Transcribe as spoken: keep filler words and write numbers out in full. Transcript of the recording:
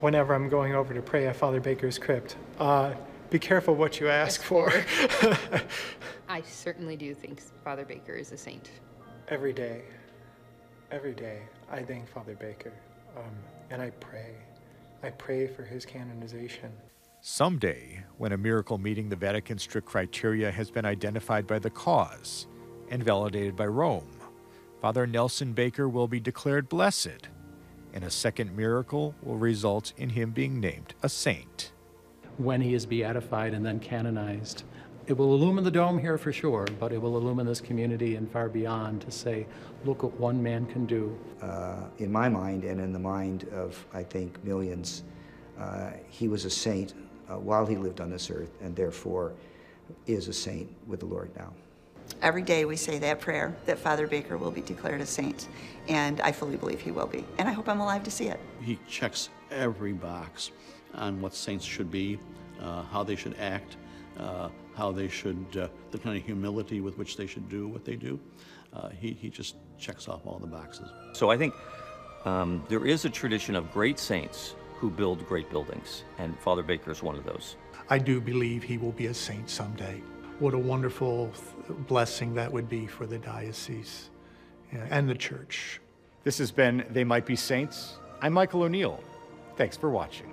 Whenever I'm going over to pray at Father Baker's crypt, uh, be careful what you ask for. I certainly do think Father Baker is a saint. Every day, every day, I thank Father Baker, um, and I pray. I pray for his canonization. Someday, when a miracle meeting the Vatican's strict criteria has been identified by the cause and validated by Rome, Father Nelson Baker will be declared blessed, and a second miracle will result in him being named a saint. When he is beatified and then canonized, it will illumine the dome here for sure, but it will illumine this community and far beyond to say, look what one man can do. Uh, in my mind and in the mind of, I think, millions, uh, he was a saint uh, while he lived on this earth, and therefore is a saint with the Lord now. Every day we say that prayer that Father Baker will be declared a saint, and I fully believe he will be, and I hope I'm alive to see it. He checks every box on what saints should be, uh, how they should act, uh, how they should, uh, the kind of humility with which they should do what they do. Uh, he, he just checks off all the boxes. So I think um, there is a tradition of great saints who build great buildings, and Father Baker is one of those. I do believe he will be a saint someday. What a wonderful blessing that would be for the diocese and the church. This has been They Might Be Saints. I'm Michael O'Neill. Thanks for watching.